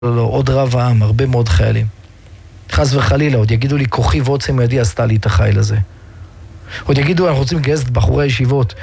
לא, עוד רב העם, הרבה מאוד חיילים. חס וחלילה, עוד יגידו לי, כוחי ועוצם ידי עשתה לי את החיל הזה. עוד יגידו, אנחנו רוצים לגייס את בחורי הישיבות.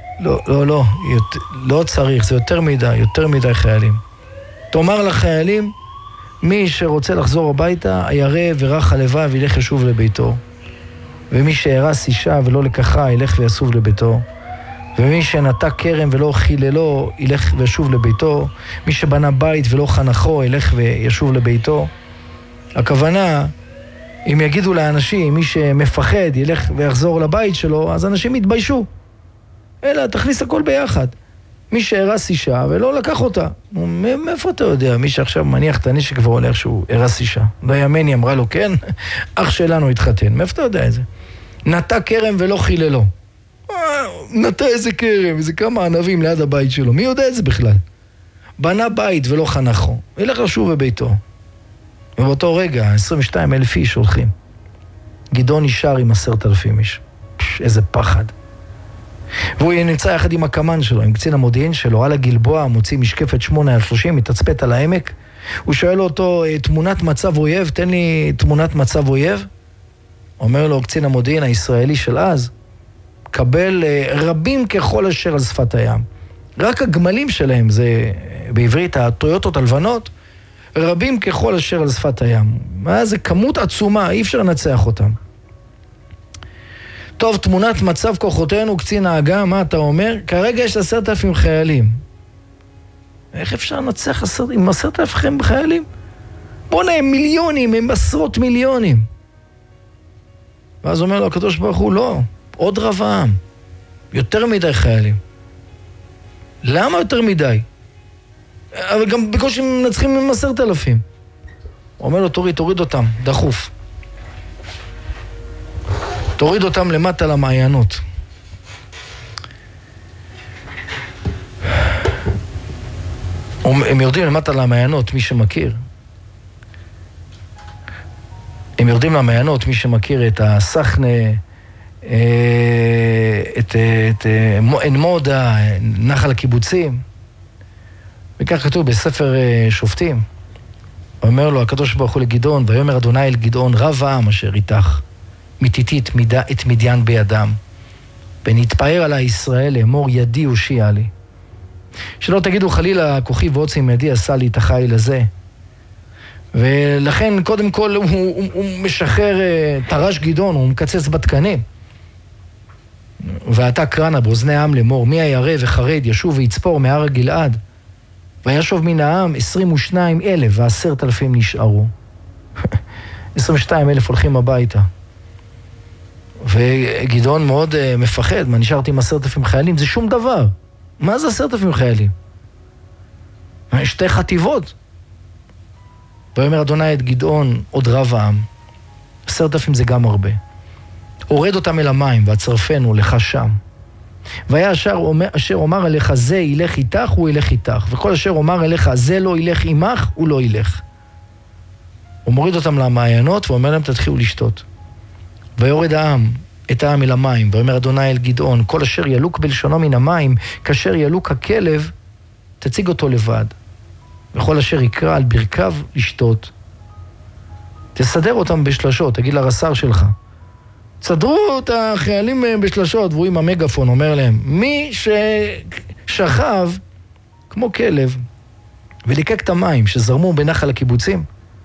לא צריך, זה יותר מדי חיילים. תאמר לחיילים, מי שרוצה לחזור הביתה, הירא ורך הלבב ילך ישוב לביתו. ומי שהרס אישה ולא לקחה, ילך ויסוב לביתו. ומי שנטע כרם ולא חיללו, ילך וישוב לביתו. מי שבנה בית ולא חנכו, ילך וישוב לביתו. הכוונה, אם יגידו לאנשים, מי שמפחד ילך ויחזור לבית שלו, אז אנשים יתביישו. אלא תכניס הכל ביחד. מי שהרס אישה ולא לקח אותה. מאיפה אתה יודע? מי שעכשיו מניח את הנשק והולך שהוא הרס אישה. לא ימני אמרה לו, כן, אח שלנו התחתן. מאיפה אתה יודע את זה? נטע כרם ולא חיללו. נטע איזה כרם, איזה כמה ענבים ליד הבית שלו. מי יודע את זה בכלל? בנה בית ולא חנכו. ילך לשוב בביתו. ובאותו רגע, 22,000 איש הולכים. גדעון נשאר עם 10,000 איש. איזה פחד. והוא נמצא יחד עם הקמן שלו, עם קצין המודיעין שלו, על הגלבוע, מוציא משקפת 8/30, מתצפת על העמק. הוא שואל אותו, תמונת מצב אויב, תן לי תמונת מצב אויב. אומר לו, קצין המודיעין הישראלי של אז, קבל רבים ככל אשר על שפת הים. רק הגמלים שלהם, זה בעברית הטויוטות הלבנות, רבים ככל אשר על שפת הים. זה כמות עצומה, אי אפשר לנצח אותם. טוב, תמונת מצב כוחותינו, קצין האג"ם, מה אתה אומר? כרגע יש 10,000 חיילים. איך אפשר לנצח עם 10,000 חיילים? בוא'נה, הם מיליונים, הם עשרות מיליונים. ואז אומר לו הקדוש ברוך הוא, לא, עוד רב העם. יותר מדי חיילים. למה יותר מדי? אבל גם בקושי מנצחים עם 10,000. הוא אומר לו, תוריד אותם, דחוף. תוריד אותם למטה למעיינות. הם יורדים למטה למעיינות, מי שמכיר. הם יורדים למעיינות, מי שמכיר את הסחנה, את עין מודה, נחל הקיבוצים. וכך כתוב בספר שופטים. אומר לו הקדוש ברוך הוא לגדעון, ויאמר אדוני אל גדעון, רב העם אשר איתך, מתיתי את מדיין בידם, ונתפאר עלי ישראל לאמור ידי הושיע לי. שלא תגידו חלילה כוחי ועוצם ידי עשה לי את החיל הזה. ולכן קודם כל הוא משחרר תרש גדעון, הוא מקצץ בתקנים. ואתה קרנה באוזני העם לאמור, מי הירא וחרד ישוב ויצפור מהר הגלעד. וישוב מן העם 22,000 ו10,000 נשארו. 22,000 הולכים הביתה. וגדעון מאוד מפחד, מה נשארתי עם 10,000 חיילים? זה שום דבר. מה זה 10,000 חיילים? שתי חטיבות. ויאמר אדוני את גדעון עוד רב העם. 10,000 זה גם הרבה. הורד אותם אל המים והצרפנו לך שם. והיה אשר אומר אליך זה ילך איתך, הוא ילך איתך. וכל אשר אומר אליך זה לא ילך עמך, הוא לא ילך. הוא מוריד אותם למעיינות ואומר להם תתחילו לשתות. ויורד את העם אל המים, ואומר אדוני אל גדעון, כל אשר ילוק בלשונו מן המים, כאשר ילוק הכלב, תציג אותו לבד. וכל אשר יקרא על ברכיו לשתות. תסדר אותם בשלשות, תגיד לרס"ר שלך. תסדרו את החיילים בשלשות, והוא עם המגפון אומר להם, מי ששכב כמו כלב, וליקק את המים שזרמו בנחל הקיבוצים,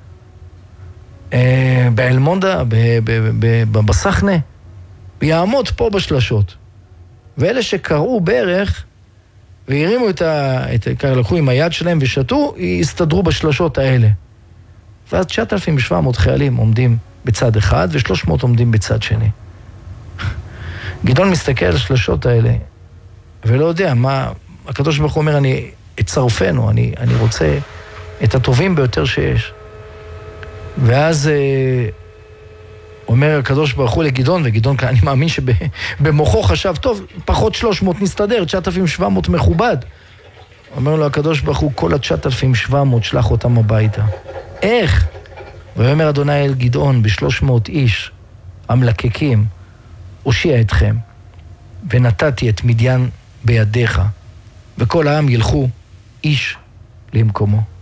באלמונדה, בסחנה, ויעמוד פה בשלשות. ואלה שקראו בערך, והרימו לקחו עם היד שלהם ושתו, יסתדרו בשלשות האלה. ואז 9,700 חיילים עומדים בצד אחד, ו300 עומדים בצד שני. גדעון מסתכל על השלשות האלה, ולא יודע מה, הקדוש ברוך הוא אומר, אני אצרפנו, אני רוצה את הטובים ביותר שיש. ואז אומר הקדוש ברוך הוא לגדעון, וגדעון, אני מאמין שבמוחו חשב, טוב, פחות 300 נסתדר, 9,700 מכובד. אומר לו הקדוש ברוך הוא, כל 9,700 שלח אותם הביתה. איך? ואומר אדוני אל גדעון, ב300 איש המלקקים, הושיע אתכם, ונתתי את מדיין בידיך, וכל העם ילכו איש למקומו.